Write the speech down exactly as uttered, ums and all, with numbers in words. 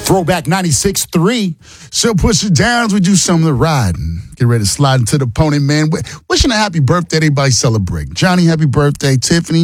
Throwback ninety-six three. So push it down as we do some of the riding. Get ready to slide into the pony, man. Wishing a happy birthday to everybody celebrating. Johnny, happy birthday. Tiffany,